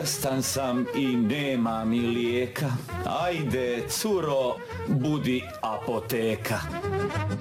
bolestan sam i nema mi lijeka. Ajde, curo, budi apoteka.